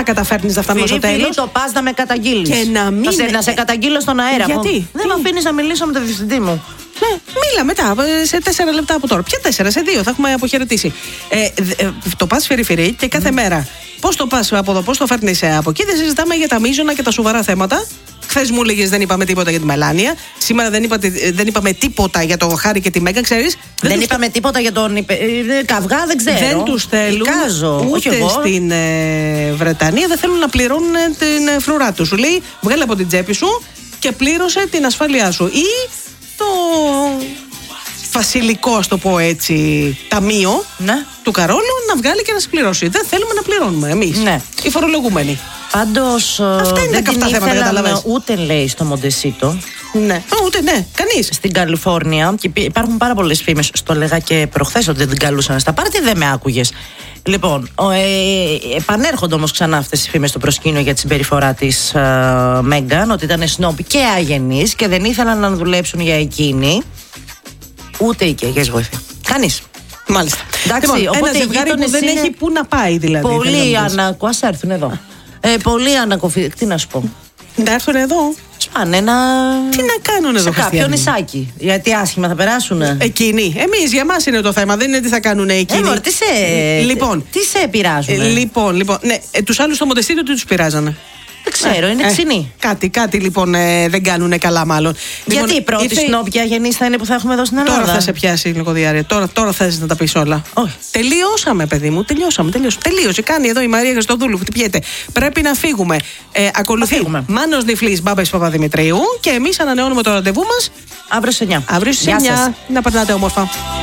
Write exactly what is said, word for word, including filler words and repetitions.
καταφέρνεις να φτάνουμε στο τέλος. το πας να με καταγγείλεις. Και να μην. Να σε, να σε καταγγείλω στον αέρα. Γιατί? Δεν με αφήνεις να μιλήσω με τον διευθυντή μου. Ναι, μίλα μετά, σε τέσσερα λεπτά από τώρα. Ποια τέσσερα, σε δύο, θα έχουμε αποχαιρετήσει. Ε, ε, το πας φιρι-φιρι και κάθε mm. μέρα. Πώς το πας από εδώ, πώς το φέρνεις από εκεί, δεν συζητάμε για τα μείζωνα και τα σοβαρά θέματα. Χθες μου έλεγες δεν είπαμε τίποτα για τη Μελάνια. Σήμερα δεν, είπατε, δεν είπαμε τίποτα για το Χάρη και τη Μέγαν, ξέρεις. Δεν, δεν είπαμε τε... τίποτα για τον υπε... καυγά, δεν ξέρω. Δεν τους θέλουν Εικάζω. ούτε στην ε, Βρετανία, δεν θέλουν να πληρώνουν την ε, φρουρά τους. Σου λέει βγάλε από την τσέπη σου και πλήρωσε την ασφάλειά σου. Ή το βασιλικό, ας το πω έτσι, ταμείο ναι. του Καρόλου να βγάλει και να συμπληρώσει. Δεν θέλουμε να πληρώνουμε εμείς, ναι. οι φορολογούμενοι. Πάντως δεν την ήθελαν ούτε, λέει, στο Μοντεσίτο. Ναι, ούτε ναι, κανείς. Στην Καλιφόρνια, και υπάρχουν πάρα πολλές φήμες, στο λέγα και προχθές ότι δεν την καλούσαν στα πάρτι, δεν με άκουγες. Λοιπόν, ε, επανέρχονται όμως ξανά αυτές οι φήμες στο προσκήνιο για τη συμπεριφορά της ε, Μέγαν, ότι ήταν σνόμπ και αγενής και δεν ήθελαν να δουλέψουν για εκείνη. Ούτε οικιακές βοήθεια. Κανείς. Μάλιστα. Εντάξει, λοιπόν, οπότε ένα ζευγάρι που δεν έχει πού να πάει, δηλαδή. Πολύ ανακο... Ας έρθουν εδώ. Ε, πολύ ανακοφι... Τι να σου πω. Να έρθουν εδώ. Σπάνε να. Τι να κάνουν εδώ, σε κάποιο νησάκι. Γιατί άσχημα θα περάσουν. Εκείνοι. Εμείς, για μας είναι το θέμα. Δεν είναι τι θα κάνουν εκείνοι. Ε, τι σε. Λοιπόν, τι σε πειράζουν. Ε, λοιπόν, λοιπόν. Ναι, ε, τους άλλους στο Μοντεσίτο τι τους πειράζανε. Δεν ξέρω, είναι ε, ξινή. Κάτι, κάτι λοιπόν ε, δεν κάνουν καλά, μάλλον. Γιατί λοιπόν, η πρώτη ήρθε... σνόπια γεννής θα είναι που θα έχουμε εδώ στην Ελλάδα. Τώρα θα σε πιάσει λίγο διάρκεια. Τώρα, τώρα θες να τα πεις όλα. Όχι. Τελειώσαμε, παιδί μου. Τελειώσαμε. τελειώσαμε. Τελείωσε. Κάνει εδώ η Μαρία Χριστοδούλου. Χτυπιέται. Πρέπει να φύγουμε. Ε, ακολουθεί Μάνος Νιφλής, Μπάμπης Παπαδημητρίου. Και εμείς ανανεώνουμε το ραντεβού μας αύριο στις εννιά. Αύριο στις εννιά. Να περνάτε όμορφα.